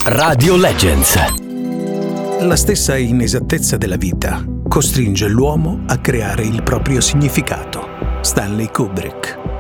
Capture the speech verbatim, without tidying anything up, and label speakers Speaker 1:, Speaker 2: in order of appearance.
Speaker 1: Radio Legends.
Speaker 2: La stessa inesattezza della vita costringe l'uomo a creare il proprio significato. Stanley Kubrick.